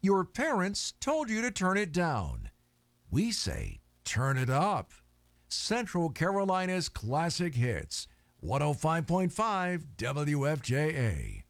Your parents told you to turn it down. We say, turn it up. Central Carolina's classic hits, 105.5 WFJA.